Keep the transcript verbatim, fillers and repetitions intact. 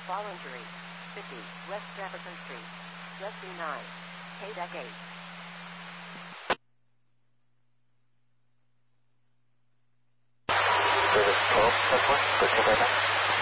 Fallen Tree. fifty, West Jefferson Street. Dusty nine. K-Deck eight. Service twelve, Southwest, Central Dynamics.